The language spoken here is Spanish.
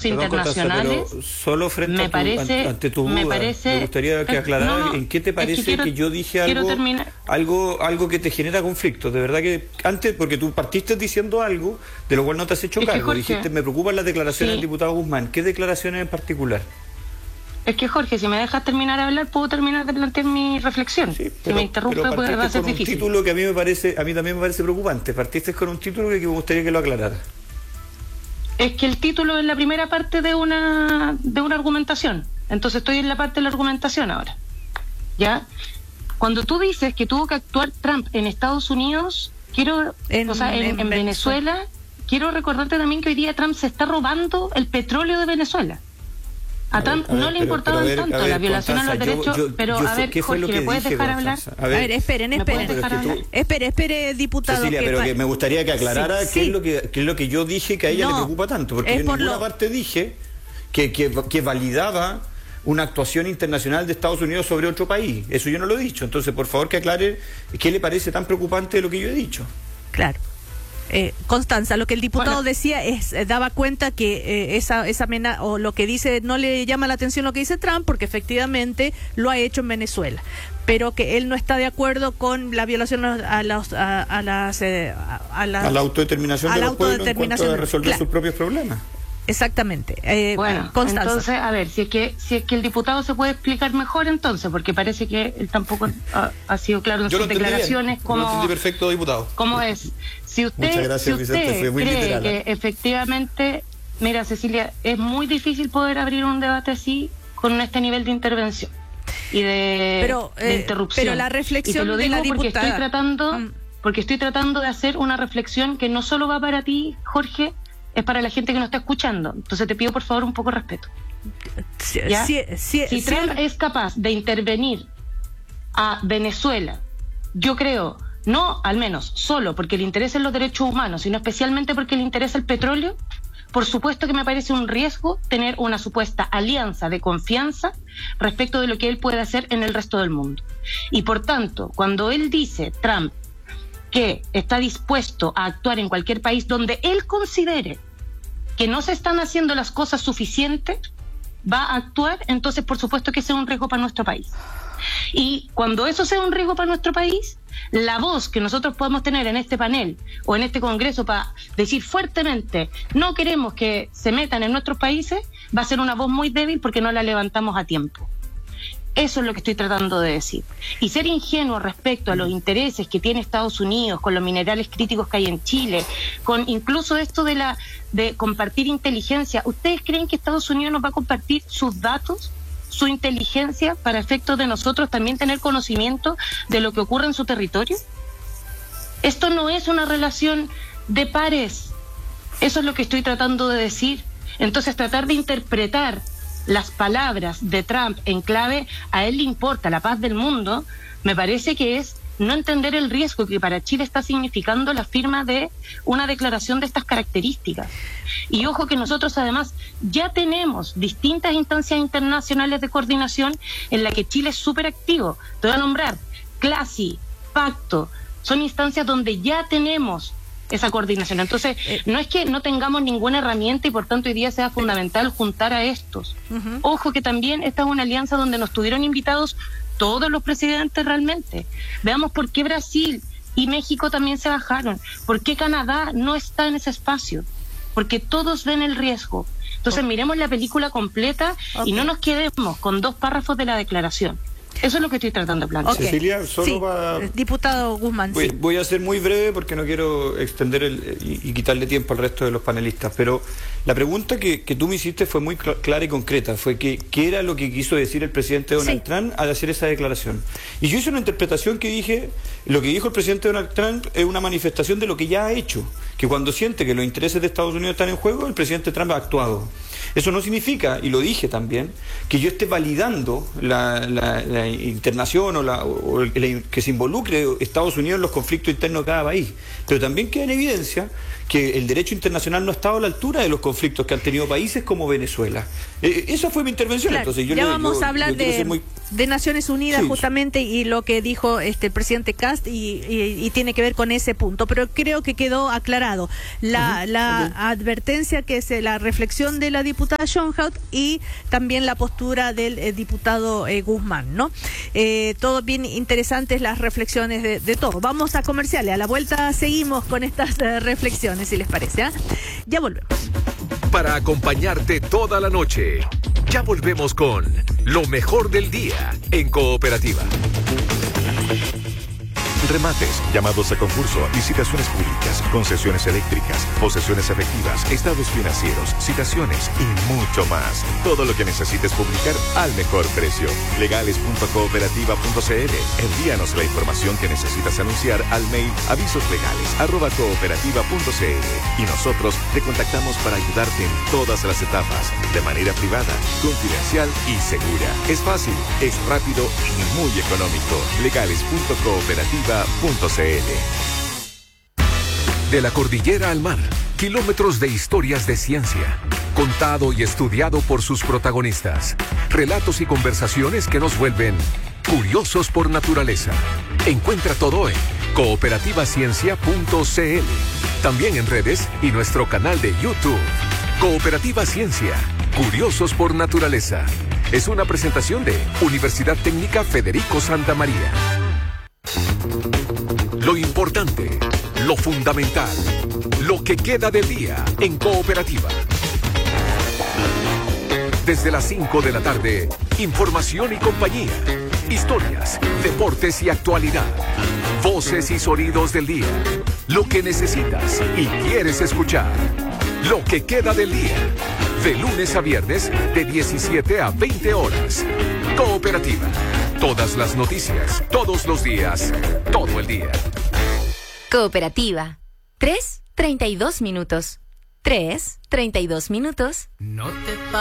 internacionales, pero solo frente ante tu duda, me gustaría que aclararas en qué te parece que yo dije algo que te genera conflicto. De verdad que antes, porque tú partiste diciendo algo de lo cual no te has hecho cargo. Jorge, dijiste, me preocupan las declaraciones del diputado Guzmán. ¿Qué declaraciones en particular? Es que, Jorge, si me dejas terminar de hablar, puedo terminar de plantear mi reflexión. Sí, pero, si me interrumpe, va a ser difícil. Un título que a mí también me parece preocupante. Partiste con un título que me gustaría que lo aclararas. Es que el título es la primera parte de una argumentación. Entonces estoy en la parte de la argumentación ahora. ¿Ya? Cuando tú dices que tuvo que actuar Trump en Estados Unidos, en Venezuela, quiero recordarte también que hoy día Trump se está robando el petróleo de Venezuela. A Trump no le importaban tanto la violación a los derechos, pero a ver, Jorge, ¿me puedes dejar hablar? A ver, espere, diputado. Cecilia, pero que me gustaría que aclarara qué es lo que yo dije que a ella le preocupa tanto, porque en ninguna parte dije que validaba una actuación internacional de Estados Unidos sobre otro país. Eso yo no lo he dicho. Entonces, por favor, que aclare qué le parece tan preocupante de lo que yo he dicho. Claro. Constanza, lo que el diputado decía daba cuenta que esa amenaza, o lo que dice, no le llama la atención lo que dice Trump, porque efectivamente lo ha hecho en Venezuela, pero que él no está de acuerdo con la violación a la autodeterminación de los pueblos en cuanto a resolver sus propios problemas. Exactamente. Constanza. Entonces, a ver, si es que el diputado se puede explicar mejor, entonces, porque parece que él tampoco ha sido claro en sus declaraciones. Yo lo entendí perfecto, diputado. ¿Cómo es? Si usted, muchas gracias, Vicente, fue muy cree literal. Que efectivamente, mira, Cecilia, es muy difícil poder abrir un debate así con este nivel de intervención y de interrupción. Pero la reflexión y te lo digo de la diputada, porque estoy tratando de hacer una reflexión que no solo va para ti, Jorge, es para la gente que nos está escuchando. Entonces te pido por favor un poco de respeto. Si Trump es capaz de intervenir a Venezuela, yo creo, no al menos solo porque le interesan los derechos humanos, sino especialmente porque le interesa el petróleo, por supuesto que me parece un riesgo tener una supuesta alianza de confianza respecto de lo que él puede hacer en el resto del mundo. Y por tanto, cuando él dice, Trump, que está dispuesto a actuar en cualquier país donde él considere que no se están haciendo las cosas suficientes, va a actuar, entonces por supuesto que sea un riesgo para nuestro país. Y cuando eso sea un riesgo para nuestro país, la voz que nosotros podemos tener en este panel o en este congreso para decir fuertemente no queremos que se metan en nuestros países, va a ser una voz muy débil porque no la levantamos a tiempo. Eso es lo que estoy tratando de decir. Y ser ingenuo respecto a los intereses que tiene Estados Unidos con los minerales críticos que hay en Chile, con incluso esto de compartir inteligencia. ¿Ustedes creen que Estados Unidos nos va a compartir sus datos, su inteligencia, para efectos de nosotros también tener conocimiento de lo que ocurre en su territorio? Esto no es una relación de pares. Eso es lo que estoy tratando de decir. Entonces, tratar de interpretar las palabras de Trump en clave a él le importa la paz del mundo, me parece que es no entender el riesgo que para Chile está significando la firma de una declaración de estas características. Y ojo que nosotros además ya tenemos distintas instancias internacionales de coordinación en la que Chile es súper activo. Te voy a nombrar CLASI, Pacto, son instancias donde ya tenemos esa coordinación. Entonces, no es que no tengamos ninguna herramienta y por tanto hoy día sea fundamental juntar a estos. Ojo que también esta es una alianza donde nos tuvieron invitados todos los presidentes realmente. Veamos por qué Brasil y México también se bajaron, por qué Canadá no está en ese espacio, porque todos ven el riesgo. Entonces miremos la película completa y no nos quedemos con 2 párrafos de la declaración. Eso es lo que estoy tratando de plantear. Cecilia, solo diputado Guzmán. Voy a ser muy breve porque no quiero extender y quitarle tiempo al resto de los panelistas, pero la pregunta que tú me hiciste fue muy clara y concreta, fue qué era lo que quiso decir el presidente Donald Trump al hacer esa declaración. Y yo hice una interpretación que dije, lo que dijo el presidente Donald Trump es una manifestación de lo que ya ha hecho, que cuando siente que los intereses de Estados Unidos están en juego, el presidente Trump ha actuado. Eso no significa, y lo dije también, que yo esté validando la internación que se involucre Estados Unidos en los conflictos internos de cada país. Pero también queda en evidencia que el derecho internacional no ha estado a la altura de los conflictos que han tenido países como Venezuela. Esa fue mi intervención. Claro, Entonces, ya vamos a hablar de Naciones Unidas, sí, justamente, y lo que dijo el presidente Kast y tiene que ver con ese punto, pero creo que quedó aclarado la advertencia, que es la reflexión de la diputada Schoenhout y también la postura del diputado Guzmán, ¿no? Todo bien interesantes las reflexiones de todo. Vamos a comerciales, a la vuelta seguimos con estas reflexiones, si les parece, ¿eh? Ya volvemos. Para acompañarte toda la noche, ya volvemos con lo mejor del día en Cooperativa. Remates, llamados a concurso, licitaciones públicas, concesiones eléctricas, posesiones efectivas, estados financieros, citaciones y mucho más. Todo lo que necesites publicar al mejor precio. Legales.cooperativa.cl. Envíanos la información que necesitas anunciar al mail avisoslegales@cooperativa.cl y nosotros te contactamos para ayudarte en todas las etapas, de manera privada, confidencial y segura. Es fácil, es rápido y muy económico. Legales.cooperativa.cl. De la cordillera al mar, kilómetros de historias de ciencia, contado y estudiado por sus protagonistas, relatos y conversaciones que nos vuelven curiosos por naturaleza. Encuentra todo en cooperativaciencia.cl, también en redes y nuestro canal de YouTube. Cooperativa Ciencia, curiosos por naturaleza. Es una presentación de Universidad Técnica Federico Santa María. Lo importante, lo fundamental, lo que queda del día en Cooperativa. Desde las 5 de la tarde, información y compañía, historias, deportes y actualidad, voces y sonidos del día, lo que necesitas y quieres escuchar. Lo que queda del día, de lunes a viernes, de 17 a 20 horas. Cooperativa. Todas las noticias, todos los días, todo el día. Cooperativa. 3:32 minutos. 3:32 minutos. No te